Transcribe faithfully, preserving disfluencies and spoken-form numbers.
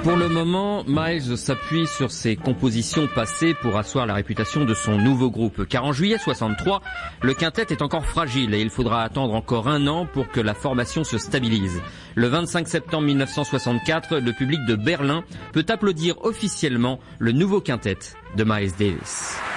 Pour le moment, Miles s'appuie sur ses compositions passées pour asseoir la réputation de son nouveau groupe. Car en juillet soixante-trois, le quintet est encore fragile et il faudra attendre encore un an pour que la formation se stabilise. Le vingt-cinq septembre mille neuf cent soixante-quatre, le public de Berlin peut applaudir officiellement le nouveau quintet de Miles Davis.